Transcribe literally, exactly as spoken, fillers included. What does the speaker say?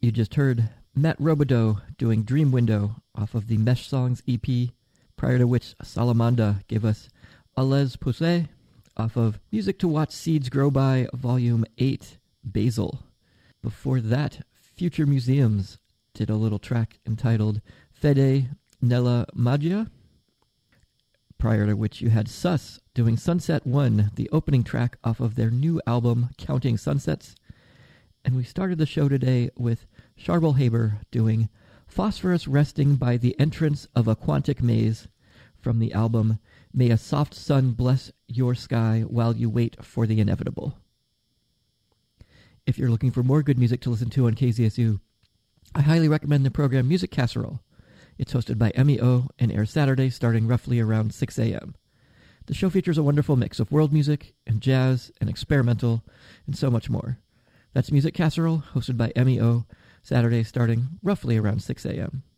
You just heard Matt Robideau doing Dream Window off of the Mesh Songs E P, prior to which Salamanda gave us Alaise Poussée off of Music to Watch Seeds Grow By, Volume eight, Basil. Before that, Future Museums did a little track entitled Fede Nella Magia, prior to which you had Sus doing Sunset one, the opening track off of their new album, Counting Sunsets. And we started the show today with Charbel Haber doing Phosphorus Resting by the Entrance of a Quantic Maze from the album May a Soft Sun Bless Your Sky While You Wait for the Inevitable. If you're looking for more good music to listen to on K Z S U, I highly recommend the program Music Casserole. It's hosted by Emmy O and airs Saturday starting roughly around six a.m. The show features a wonderful mix of world music and jazz and experimental and so much more. That's Music Casserole, hosted by Emmy O, Saturday starting roughly around six a.m.